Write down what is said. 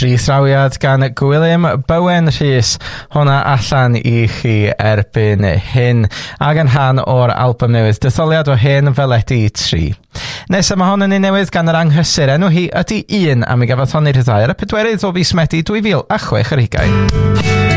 Trawiad gan Gwilym Bowen Rhys, hwnna allan I chi erbyn hyn, ac yn rhan o'r album newydd, detholiad o Hen Feledi 3. Nesa mae hon yn un newydd gan yr anghysur, enw hi ydy Un, a mi gafodd hon ei ryddhau ar y 4 o fis Medi 2026.